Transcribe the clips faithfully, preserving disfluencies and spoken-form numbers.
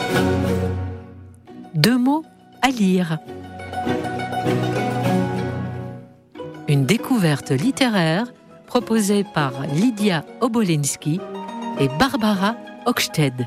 Deux mots à lire. Une découverte littéraire proposée par Lydia Obolensky et Barbara Hochstedt.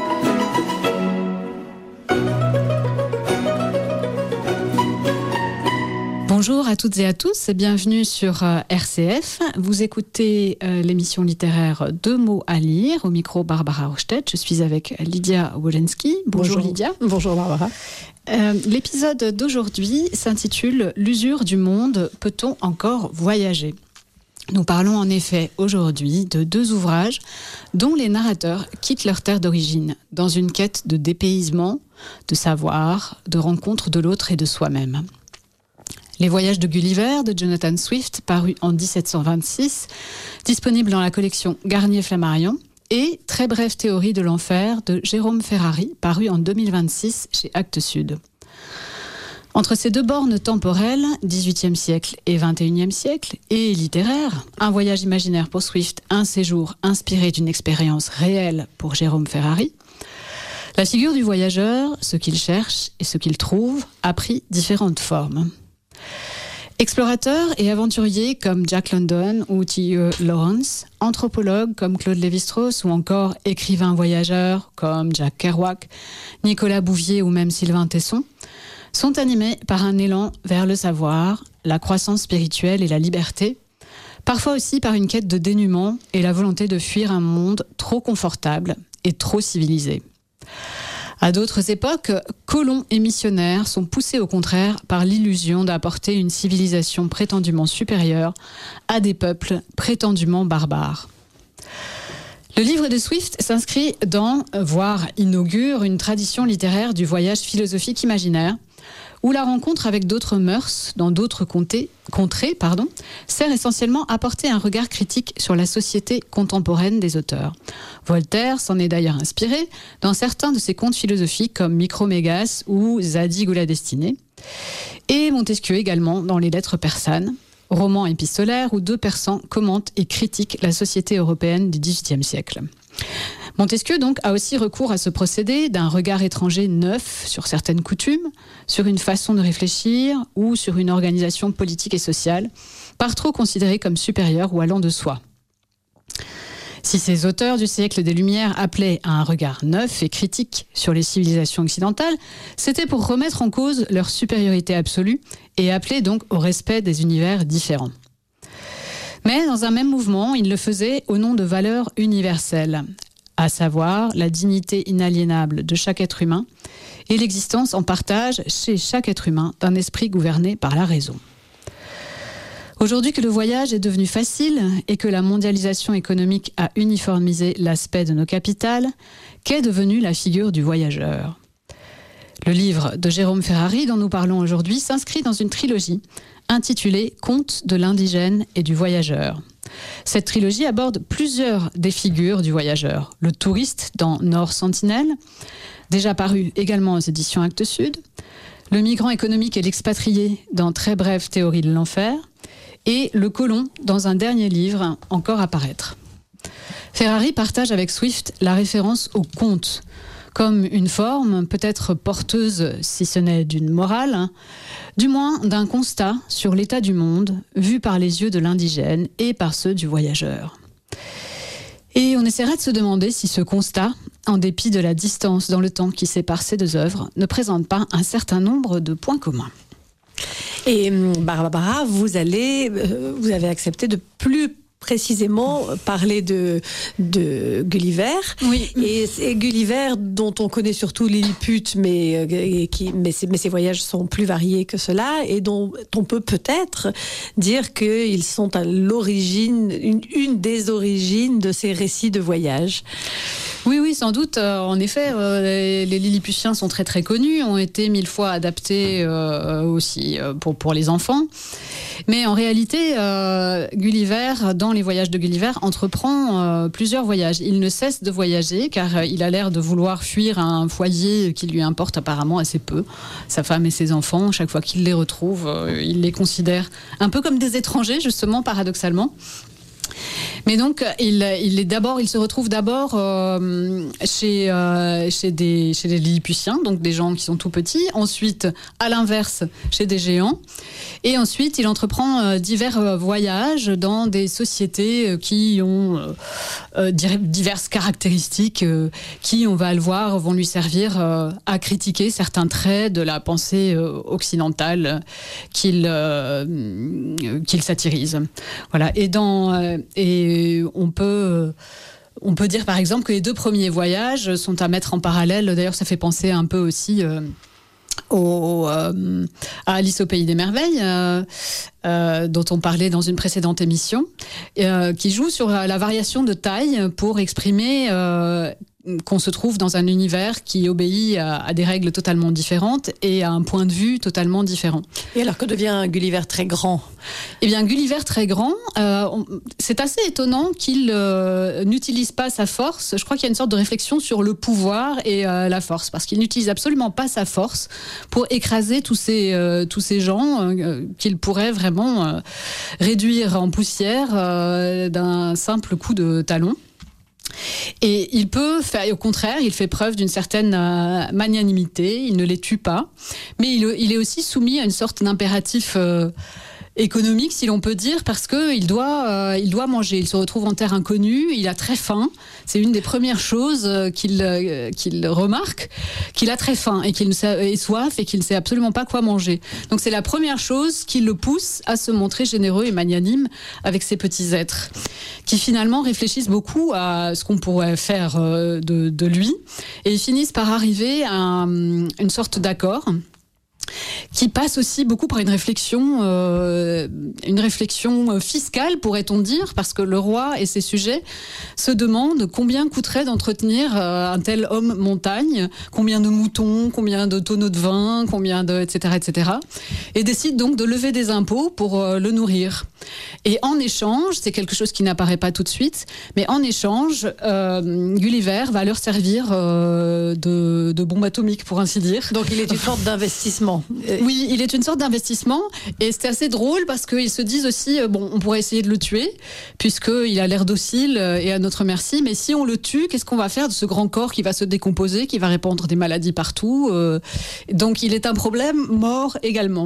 Bonjour à toutes et à tous et bienvenue sur euh, R C F. Vous écoutez euh, l'émission littéraire Deux mots à lire. Au micro, Barbara Hochstedt. Je suis avec Lydia Obolensky. Bonjour, Bonjour Lydia. Bonjour Barbara. Euh, l'épisode d'aujourd'hui s'intitule « L'usure du monde, peut-on encore voyager ?» Nous parlons en effet aujourd'hui de deux ouvrages dont les narrateurs quittent leur terre d'origine dans une quête de dépaysement, de savoir, de rencontre de l'autre et de soi-même. Les voyages de Gulliver de Jonathan Swift, paru en dix-sept cent vingt-six, disponible dans la collection Garnier-Flammarion, et Très brève théorie de l'enfer de Jérôme Ferrari, paru en deux mille vingt-six chez Actes Sud. Entre ces deux bornes temporelles, dix-huitième siècle et vingt et unième siècle, et littéraire, un voyage imaginaire pour Swift, un séjour inspiré d'une expérience réelle pour Jérôme Ferrari, la figure du voyageur, ce qu'il cherche et ce qu'il trouve, a pris différentes formes. Explorateurs et aventuriers comme Jack London ou T E Lawrence, anthropologues comme Claude Lévi-Strauss ou encore écrivains voyageurs comme Jack Kerouac, Nicolas Bouvier ou même Sylvain Tesson, sont animés par un élan vers le savoir, la croissance spirituelle et la liberté, parfois aussi par une quête de dénuement et la volonté de fuir un monde trop confortable et trop civilisé. À d'autres époques, colons et missionnaires sont poussés au contraire par l'illusion d'apporter une civilisation prétendument supérieure à des peuples prétendument barbares. Le livre de Swift s'inscrit dans, voire inaugure, une tradition littéraire du voyage philosophique imaginaire, où la rencontre avec d'autres mœurs, dans d'autres contrées, contrées, pardon, sert essentiellement à porter un regard critique sur la société contemporaine des auteurs. Voltaire s'en est d'ailleurs inspiré dans certains de ses contes philosophiques comme Micromégas ou Zadig ou la destinée, et Montesquieu également dans les Lettres persanes, roman épistolaire où deux Persans commentent et critiquent la société européenne du dix-huitième siècle. Montesquieu donc a aussi recours à ce procédé d'un regard étranger neuf sur certaines coutumes, sur une façon de réfléchir ou sur une organisation politique et sociale, par trop considérée comme supérieure ou allant de soi. Si ces auteurs du siècle des Lumières appelaient à un regard neuf et critique sur les civilisations occidentales, c'était pour remettre en cause leur supériorité absolue et appeler donc au respect des univers différents. Mais dans un même mouvement, ils le faisaient au nom de valeurs universelles, à savoir la dignité inaliénable de chaque être humain et l'existence en partage chez chaque être humain d'un esprit gouverné par la raison. Aujourd'hui que le voyage est devenu facile et que la mondialisation économique a uniformisé l'aspect de nos capitales, qu'est devenue la figure du voyageur ? Le livre de Jérôme Ferrari dont nous parlons aujourd'hui s'inscrit dans une trilogie intitulée « Contes de l'indigène et du voyageur ». Cette trilogie aborde plusieurs des figures du voyageur. Le touriste dans Nord Sentinelle, déjà paru également aux éditions Actes Sud, le migrant économique et l'expatrié dans Très brève théorie de l'enfer, et le colon dans un dernier livre encore à paraître. Ferrari partage avec Swift la référence au conte, comme une forme peut-être porteuse, si ce n'est d'une morale, du moins d'un constat sur l'état du monde, vu par les yeux de l'indigène et par ceux du voyageur. Et on essaiera de se demander si ce constat, en dépit de la distance dans le temps qui sépare ces deux œuvres, ne présente pas un certain nombre de points communs. Et Barbara, vous allez, euh, vous avez accepté de plus précisément parler de, de Gulliver. Oui. Et c'est Gulliver dont on connaît surtout Lilliput, mais, et qui, mais, mais ses voyages sont plus variés que cela, et dont on peut peut-être dire qu'ils sont à l'origine, une, une des origines de ces récits de voyage. Oui, oui, sans doute. Euh, en effet, euh, les, les Lilliputiens sont très très connus, ont été mille fois adaptés euh, aussi euh, pour, pour les enfants. Mais en réalité, euh, Gulliver, dans les voyages de Gulliver, entreprend euh, plusieurs voyages. Il ne cesse de voyager car euh, il a l'air de vouloir fuir un foyer qui lui importe apparemment assez peu. Sa femme et ses enfants, chaque fois qu'il les retrouve, euh, il les considère un peu comme des étrangers, justement, paradoxalement. Mais donc, il, il est d'abord, il se retrouve d'abord euh, chez euh, chez des chez les Lilliputiens, donc des gens qui sont tout petits. Ensuite, à l'inverse, chez des géants. Et ensuite, il entreprend euh, divers euh, voyages dans des sociétés euh, qui ont euh, euh, diverses caractéristiques euh, qui, on va le voir, vont lui servir euh, à critiquer certains traits de la pensée euh, occidentale qu'il euh, qu'il satirise. Voilà. Et dans euh, et on peut on peut dire par exemple que les deux premiers voyages sont à mettre en parallèle. D'ailleurs, ça fait penser un peu aussi euh, Au, euh, à Alice au Pays des Merveilles, euh, euh, dont on parlait dans une précédente émission, euh, qui joue sur la variation de taille pour exprimer euh, qu'on se trouve dans un univers qui obéit à, à des règles totalement différentes et à un point de vue totalement différent. Et alors que devient Gulliver très grand ? Eh bien, Gulliver très grand, euh, on, c'est assez étonnant qu'il euh, n'utilise pas sa force. Je crois qu'il y a une sorte de réflexion sur le pouvoir et euh, la force, parce qu'il n'utilise absolument pas sa force pour écraser tous ces, euh, tous ces gens euh, qu'il pourrait vraiment euh, réduire en poussière euh, d'un simple coup de talon. Et il peut faire, au contraire, il fait preuve d'une certaine euh, magnanimité, il ne les tue pas, mais il, il est aussi soumis à une sorte d'impératif euh, économique, si l'on peut dire, parce qu'il doit, euh, il doit manger. Il se retrouve en terre inconnue, il a très faim. C'est une des premières choses euh, qu'il, euh, qu'il remarque, qu'il a très faim et qu'il est soif et qu'il ne sait absolument pas quoi manger. Donc c'est la première chose qui le pousse à se montrer généreux et magnanime avec ces petits êtres, qui finalement réfléchissent beaucoup à ce qu'on pourrait faire euh, de, de lui, et ils finissent par arriver à un, une sorte d'accord qui passe aussi beaucoup par une réflexion, euh, une réflexion fiscale, pourrait-on dire, parce que le roi et ses sujets se demandent combien coûterait d'entretenir euh, un tel homme montagne, combien de moutons, combien de tonneaux de vin, combien de, et cetera, et cetera, et décident donc de lever des impôts pour euh, le nourrir. Et en échange, c'est quelque chose qui n'apparaît pas tout de suite, mais en échange, euh, Gulliver va leur servir euh, de, de bombe atomique, pour ainsi dire. Donc il est une sorte d'investissement. Oui, il est une sorte d'investissement, et c'est assez drôle parce qu'ils se disent aussi, bon, on pourrait essayer de le tuer, puisqu'il a l'air docile et à notre merci, mais si on le tue, qu'est-ce qu'on va faire de ce grand corps qui va se décomposer, qui va répandre des maladies partout, euh, donc il est un problème mort également.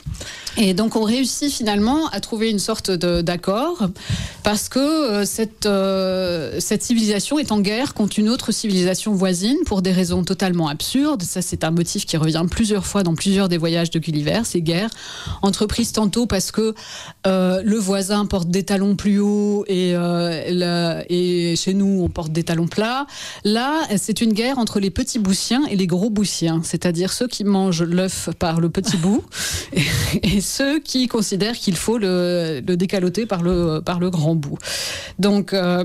Et donc on réussit finalement à trouver une sorte de, d'accord, parce que euh, cette, euh, cette civilisation est en guerre contre une autre civilisation voisine pour des raisons totalement absurdes. Ça, c'est un motif qui revient plusieurs fois dans plusieurs des voyages de Gulliver, ces guerres entreprises tantôt parce que euh, le voisin porte des talons plus hauts et, euh, la, et chez nous on porte des talons plats. Là, c'est une guerre entre les petits boussiens et les gros boussiens, c'est-à-dire ceux qui mangent l'œuf par le petit bout et, et ceux qui considèrent qu'il faut le, le décaloter par le, par le grand bout. Donc, euh,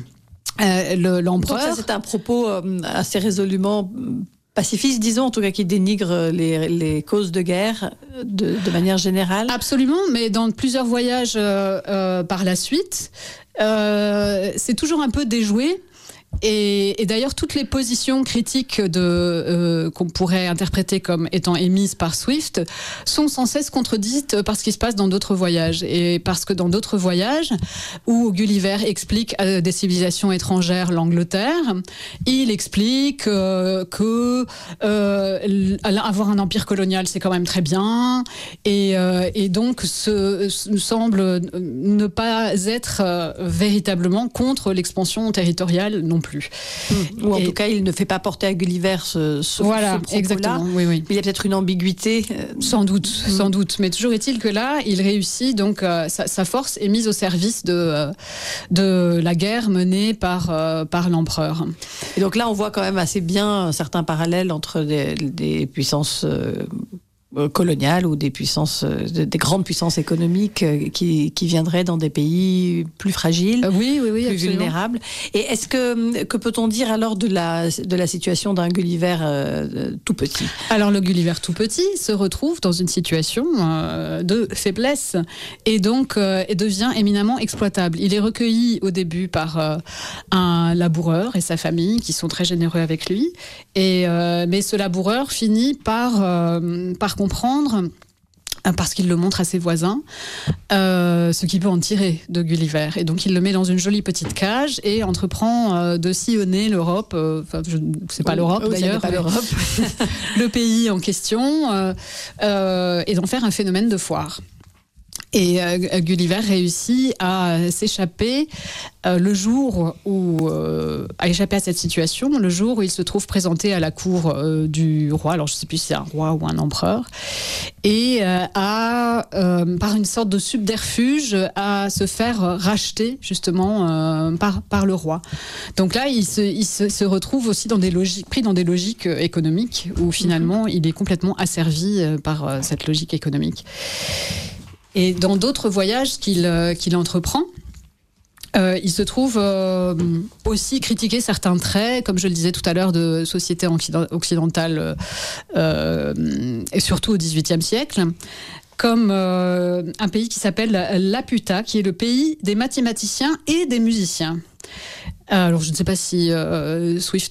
euh, le, l'empereur... Donc ça, c'est un propos euh, assez résolument pacifiste, disons, en tout cas qui dénigre les, les causes de guerre de, de manière générale. Absolument, mais dans plusieurs voyages euh, euh, par la suite, euh, c'est toujours un peu déjoué. Et, et d'ailleurs, toutes les positions critiques de, euh, qu'on pourrait interpréter comme étant émises par Swift sont sans cesse contredites par ce qui se passe dans d'autres voyages. Et parce que dans d'autres voyages, où Gulliver explique à des civilisations étrangères l'Angleterre, il explique euh, que euh, avoir un empire colonial, c'est quand même très bien. Et, euh, et donc, ce, ce semble ne pas être euh, véritablement contre l'expansion territoriale non plus. Mmh. Ou en et tout cas, il ne fait pas porter à Gulliver ce, ce, voilà, ce propos-là. Exactement, oui, oui. Il y a peut-être une ambiguïté. Sans doute, mmh. sans doute. Mais toujours est-il que là, il réussit, donc euh, sa, sa force est mise au service de, euh, de la guerre menée par, euh, par l'empereur. Et donc là, on voit quand même assez bien certains parallèles entre des, des puissances... Euh, coloniales ou des puissances, des grandes puissances économiques qui, qui viendraient dans des pays plus fragiles, euh, oui, oui, oui, plus absolument. vulnérables. Et est-ce que, que peut-on dire alors de la, de la situation d'un Gulliver euh, tout petit ? Alors le Gulliver tout petit se retrouve dans une situation euh, de faiblesse et donc euh, et devient éminemment exploitable. Il est recueilli au début par euh, un laboureur et sa famille qui sont très généreux avec lui, et, euh, mais ce laboureur finit par, euh, par comprendre parce qu'il le montre à ses voisins, euh, ce qu'il peut en tirer de Gulliver. Et donc il le met dans une jolie petite cage et entreprend euh, de sillonner l'Europe, enfin euh, c'est pas oui, l'Europe oui, d'ailleurs, pas l'Europe. le pays en question, euh, euh, et d'en faire un phénomène de foire. Et euh, Gulliver réussit à s'échapper euh, le jour où euh, à échapper à cette situation, le jour où il se trouve présenté à la cour euh, du roi. Alors je ne sais plus si c'est un roi ou un empereur, et euh, à euh, par une sorte de subterfuge à se faire racheter justement euh, par par le roi. Donc là, il se il se, se retrouve aussi dans des logiques pris dans des logiques économiques où finalement il est complètement asservi par euh, cette logique économique. Et dans d'autres voyages qu'il, euh, qu'il entreprend, euh, il se trouve euh, aussi critiquer certains traits, comme je le disais tout à l'heure, de société occidentale, euh, et surtout au dix-huitième siècle, comme euh, un pays qui s'appelle Laputa, qui est le pays des mathématiciens et des musiciens. Alors, je ne sais pas si euh, Swift